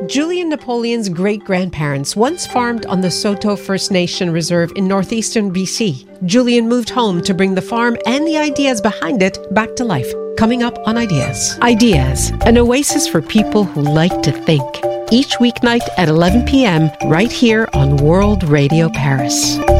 Julian Napoleon's great-grandparents once farmed on the Saulteaux First Nation Reserve in northeastern BC. Julian moved home to bring the farm and the ideas behind it back to life. Coming up on Ideas. Ideas, an oasis for people who like to think. Each weeknight at 11 p.m. right here on World Radio Paris.